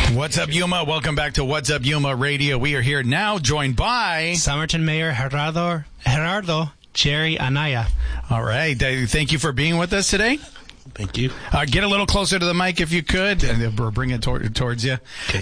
What's up, Yuma? Welcome back to What's Up, Yuma Radio. We are here now, joined by Somerton Mayor Gerardo Jerry Anaya. All right. Thank you for being with us today. Thank you. Get a little closer to the mic if you could, and we'll bring it towards you. Okay.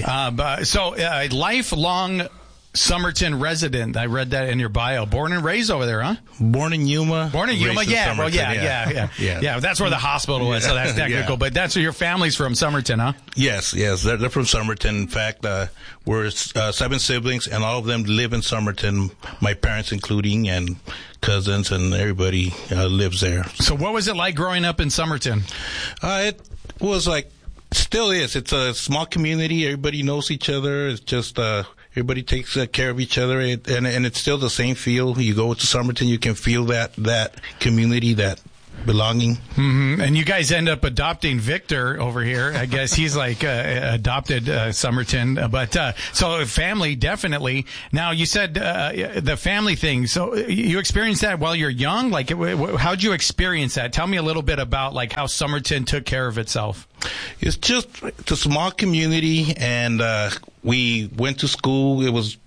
Lifelong Somerton resident. I read that in your bio. Born and raised over there, huh? Born in Yuma. Born in Yuma, raised in yeah. Well, Somerton, yeah. That's where the hospital is, so that's technical. Yeah. But that's where your family's from, Somerton, huh? Yes. They're from Somerton. In fact, we're 7 siblings, and all of them live in Somerton. My parents, including, and cousins, and everybody lives there. So, what was it like growing up in Somerton? It was like, still is. It's a small community. Everybody knows each other. It's just everybody takes care of each other, and it's still the same feel. You go to Somerton, you can feel that community, that belonging. Mm-hmm. And you guys end up adopting Victor over here. I guess he's like adopted Somerton. But so family, definitely. Now, you said the family thing. So you experienced that while you're young? Like, how'd you experience that? Tell me a little bit about like how Somerton took care of itself. It's just a small community, and we went to school. It was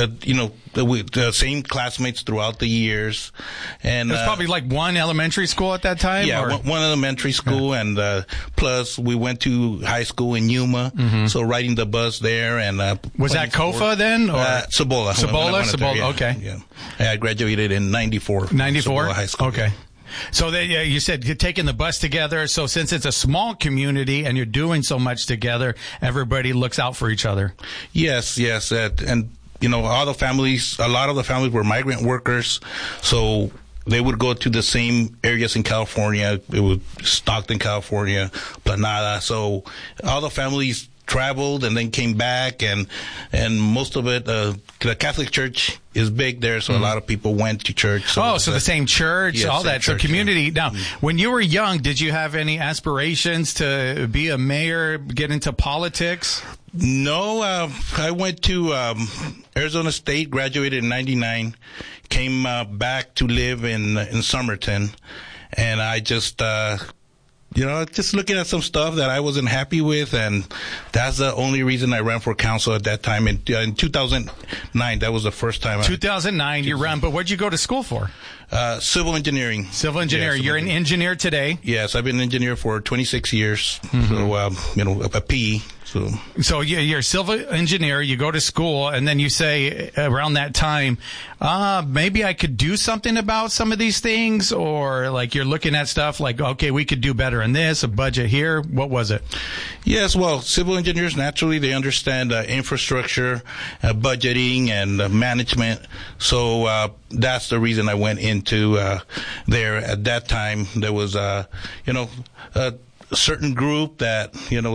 the same classmates throughout the years, and there's probably like one elementary school at that time. Yeah, one elementary school, and plus we went to high school in Yuma, so riding the bus there. And was that Kofa then, or Cibola? Cibola. Okay. Yeah, I graduated in '94. 94 high school. Okay. So you said you're taking the bus together. So since it's a small community and you're doing so much together, everybody looks out for each other. Yes. And a lot of the families were migrant workers. So they would go to the same areas in California. It was Stockton, California, Planada. So all the families traveled and then came back, and most of it, the Catholic Church is big there, so a lot of people went to church. So the same church, all that. So community. Yeah. Now, when you were young, did you have any aspirations to be a mayor, get into politics? No, I went to Arizona State, graduated in '99, came back to live in Somerton, and I just just looking at some stuff that I wasn't happy with, and that's the only reason I ran for council at that time. In 2009, that was the first time. 2009, you ran, but what'd you go to school for? Civil engineering. Civil engineering. You're an engineer today? Yes, I've been an engineer for 26 years. So, a PE. So you're a civil engineer, you go to school, and then you say around that time, maybe I could do something about some of these things, or like you're looking at stuff like, okay, we could do better in this, a budget here. What was it? Yes, well, civil engineers, naturally, they understand infrastructure, budgeting, and management. So that's the reason I went into there. At that time, there was, a certain group that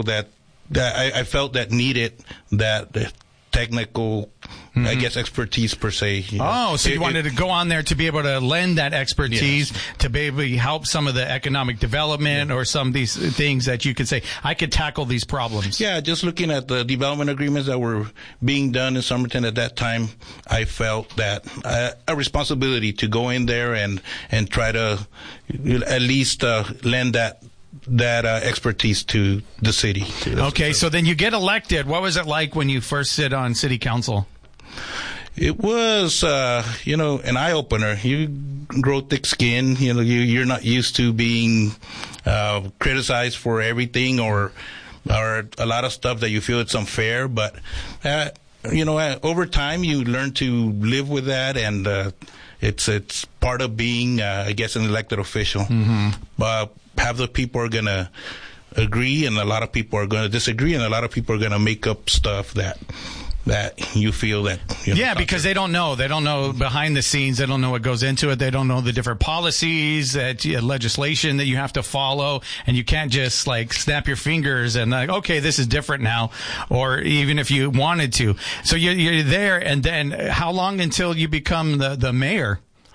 I felt that needed that technical, I guess, expertise per se. So you wanted to go on there to be able to lend that expertise, to be able to help some of the economic development or some of these things that you could say, I could tackle these problems. Yeah, just looking at the development agreements that were being done in Somerton at that time, I felt that a responsibility to go in there and try to at least lend that expertise to the city. Okay, so then you get elected. What was it like when you first sit on city council? It was, an eye-opener. You grow thick skin. You're not used to being criticized for everything or a lot of stuff that you feel it's unfair. But, over time you learn to live with that, and it's part of being, I guess, an elected official. Half the people are going to agree, and a lot of people are going to disagree, and a lot of people are going to make up stuff that you feel that because they don't know behind the scenes. They don't know what goes into it. They don't know the different policies, legislation that you have to follow, and you can't just like snap your fingers and like, okay, this is different now, or even if you wanted to. So you're there, and then how long until you become the mayor?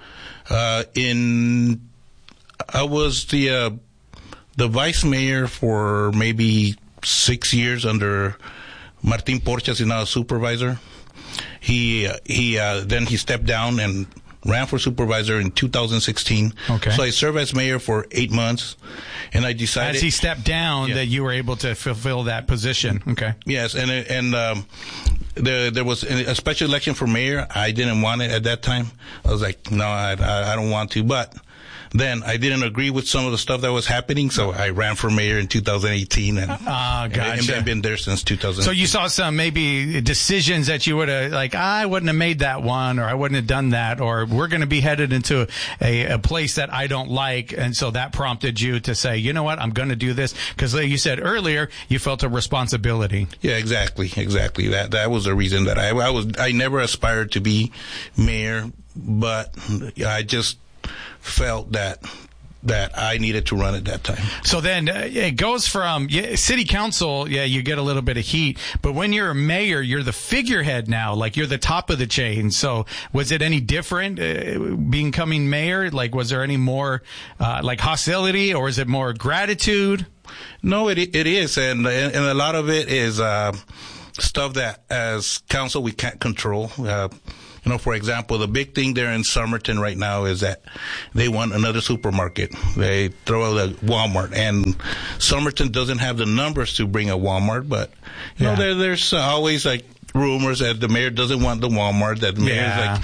I was the vice mayor for maybe 6 years under Martin Porchas, is now a supervisor. Then he stepped down, and ran for supervisor in 2016. Okay. So I served as mayor for 8 months, and I decided as he stepped down that you were able to fulfill that position. Okay. Yes, and there was a special election for mayor. I didn't want it at that time. I was like, no, I don't want to. But then I didn't agree with some of the stuff that was happening, so I ran for mayor in 2018, and gotcha. I've been there since 2000. So you saw some maybe decisions that you would have, like, I wouldn't have made that one, or I wouldn't have done that, or we're going to be headed into a place that I don't like, and so that prompted you to say, you know what, I'm going to do this, because like you said earlier, you felt a responsibility. Yeah, exactly. That was the reason that I never aspired to be mayor, but I just felt that I needed to run at that time. So then it goes from city council, you get a little bit of heat, but when you're a mayor, you're the figurehead now, like you're the top of the chain. So was it any different becoming mayor? Like, was there any more like hostility, or is it more gratitude? No, it is, and a lot of it is stuff that as council we can't control. For example, the big thing there in Somerton right now is that they want another supermarket. They throw out a Walmart, and Somerton doesn't have the numbers to bring a Walmart, but there's always like rumors that the mayor doesn't want the Walmart, that the mayor's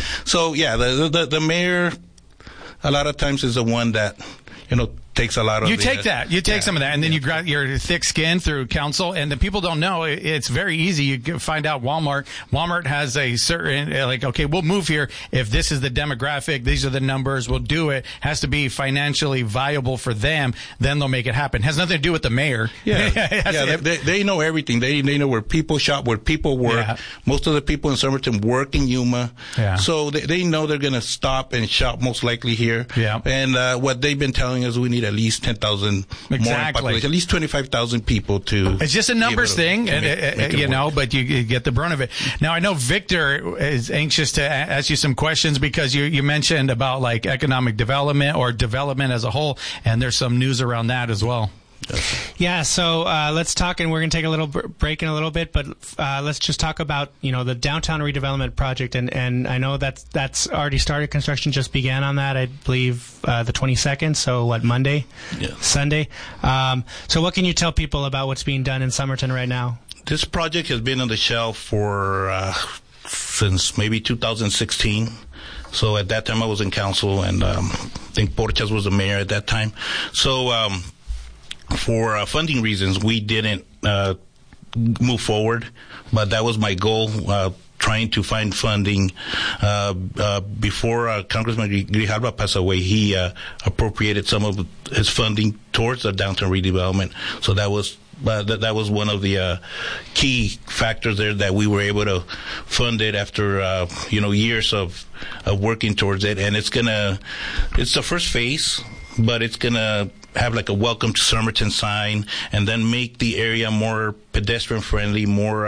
the mayor a lot of times is the one that takes a lot of you take some of that, and then you got your thick skin through council, and the people don't know. It's very easy. You can find out Walmart has a certain, like, okay, we'll move here if this is the demographic, these are the numbers, we'll do it. Has to be financially viable for them, then they'll make it happen. Has nothing to do with the mayor. They know everything. They know where people shop, where people work. Yeah. Most of the people in Somerton work in Yuma, so they know they're going to stop and shop most likely here. Yeah. And what they've been telling us, we need at least 10,000 more in population, at least 25,000 people to. It's just a numbers thing, but you get the brunt of it. Now I know Victor is anxious to ask you some questions, because you mentioned about like economic development or development as a whole, and there's some news around that as well. Yeah, so let's talk, and we're going to take a little break in a little bit, but let's just talk about the downtown redevelopment project, and I know that's already started. Construction just began on that, I believe, the 22nd. So Monday, Sunday. So what can you tell people about what's being done in Somerton right now? This project has been on the shelf for since maybe 2016. So at that time I was in council, and I think Porchas was the mayor at that time. So for funding reasons, we didn't move forward, but that was my goal, trying to find funding. Before Congressman Grijalva passed away, he appropriated some of his funding towards the downtown redevelopment. So that was one of the key factors there, that we were able to fund it after years of working towards it. And it's the first phase, but it's gonna have like a welcome to Somerton sign, and then make the area more pedestrian friendly, more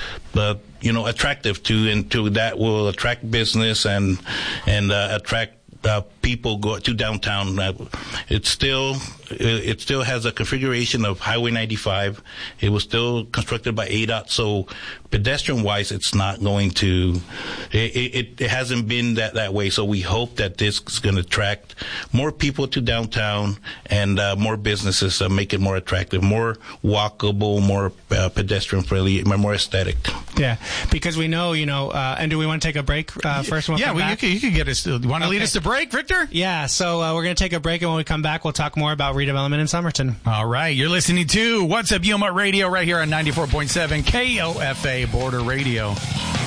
attractive and that will attract business and attract people go to downtown. It still has a configuration of Highway 95. It was still constructed by ADOT, so pedestrian-wise, it's not going to. It hasn't been that way. So we hope that this is going to attract more people to downtown and more businesses, make it more attractive, more walkable, more pedestrian-friendly, more aesthetic. Yeah, because we know, and do we want to take a break first? You can get us. You want to lead us to break, Victor? Yeah, so we're going to take a break, and when we come back, we'll talk more about redevelopment in Somerton. All right, you're listening to What's Up Yuma Radio right here on 94.7 KOFA Border Radio.